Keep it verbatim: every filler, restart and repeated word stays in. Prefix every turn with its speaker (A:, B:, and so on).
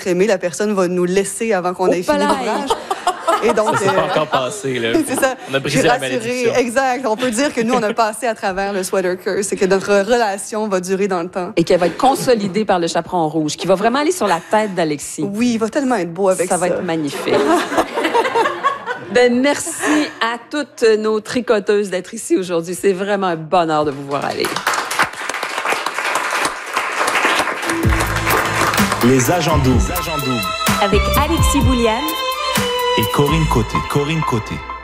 A: aimé, la personne va nous laisser avant qu'on ait fini l'ouvrage. Et donc,
B: ça s'est pas
A: euh,
B: encore passé, là.
A: c'est ça.
B: On a brisé la malédiction.
A: Exact. On peut dire que nous, on a passé à travers le sweater curse et que notre relation va durer dans le temps.
C: Et qu'elle va être consolidée par le chaperon rouge, qui va vraiment aller sur la tête d'Alexis.
A: Oui, il va tellement être beau avec ça.
C: Ça va être magnifique. Ben, merci à toutes nos tricoteuses d'être ici aujourd'hui. C'est vraiment un bonheur de vous voir aller.
D: Les agents doubles.
E: Avec Alexis Bouliane
D: Et Corinne Côté. Corinne Côté.